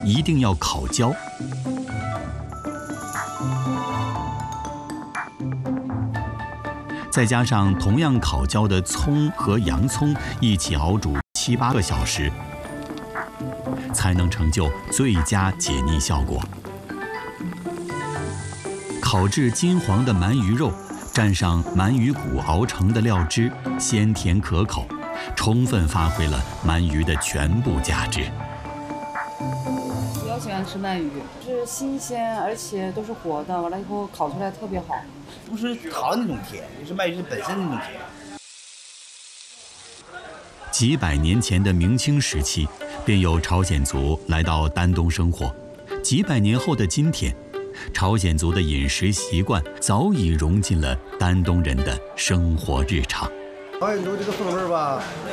一定要烤焦。再加上同样烤焦的葱和洋葱一起熬煮7、8个小时，才能成就最佳解腻效果。烤至金黄的鳗鱼肉，蘸上鳗鱼骨熬成的料汁，鲜甜可口，充分发挥了鳗鱼的全部价值。 比较喜欢吃鳗鱼，是新鲜，而且都是活的，完了以后烤出来特别好。 不是烤的那种甜，就是鳗鱼本身那种甜。 几百年前的明清时期，便有朝鲜族来到丹东生活。几百年后的今天，朝鲜族的饮食习惯早已融进了丹东人的生活日常。 朝鲜族这个风味吧，